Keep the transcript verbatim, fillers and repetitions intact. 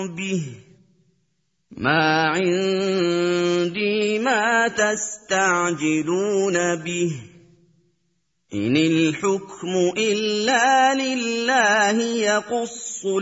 به ما عندي ما تستعجلون به إن الحكم إلا لله يقص